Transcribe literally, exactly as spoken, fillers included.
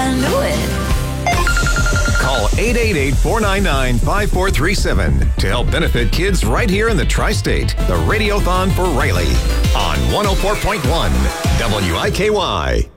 I knew it. Call eight eight eight, four nine nine, five four three seven to help benefit kids right here in the Tri-State. The Radiothon for Riley on one oh four point one W I K Y.